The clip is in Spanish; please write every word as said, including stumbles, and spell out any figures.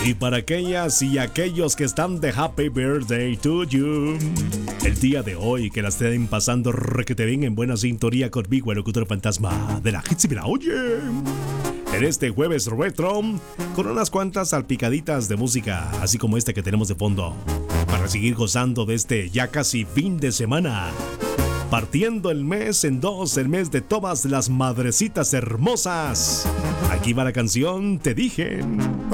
Y para aquellas y aquellos que están de Happy Birthday to you, el día de hoy que la estén pasando requete bien en buena sintonía conmigo, el locutor fantasma de la Hits y me la oye. En este jueves retro, con unas cuantas salpicaditas de música, así como esta que tenemos de fondo, para seguir gozando de este ya casi fin de semana. Partiendo el mes en dos, el mes de todas las madrecitas hermosas. Aquí va la canción, Te Dije.